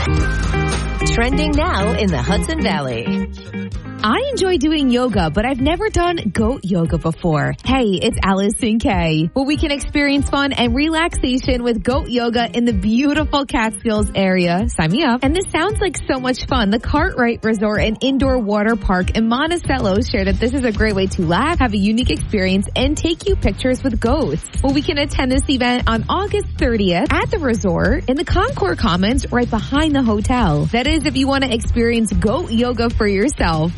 Trending now in the Hudson Valley. I enjoy doing yoga, but I've never done goat yoga before. Hey, it's Allison Kay. Well, we can experience fun and relaxation with goat yoga in the beautiful Catskills area. Sign me up. And this sounds like so much fun. The Cartwright Resort and Indoor Water Park in Monticello shared that this is a great way to laugh, have a unique experience, and take you pictures with goats. Well, we can attend this event on August 30th at the resort in the Concourse Commons right behind the hotel. That is if you want to experience goat yoga for yourself.